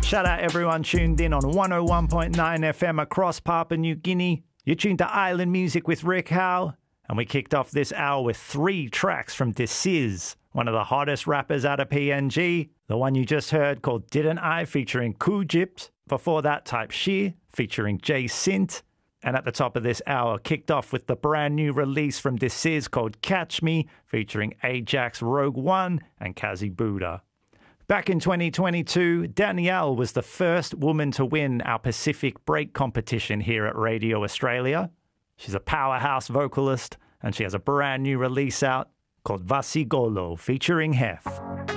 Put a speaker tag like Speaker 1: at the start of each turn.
Speaker 1: Shout out everyone tuned in on 101.9 FM across Papua New Guinea. You're tuned to Island Music with Rick Howe. And we kicked off this hour with 3 tracks from Desiz, one of the hottest rappers out of PNG. The one you just heard called Didn't I featuring Kujipt. Before that, Type Sheer featuring Jay Sint. And at the top of this hour, kicked off with the brand new release from Desiz called Catch Me featuring Ajax, Rogue One and Kazi Buddha. Back in 2022, Danielle was the first woman to win our Pacific Break competition here at Radio Australia. She's a powerhouse vocalist, and she has a brand new release out called Vasigolo featuring Hef.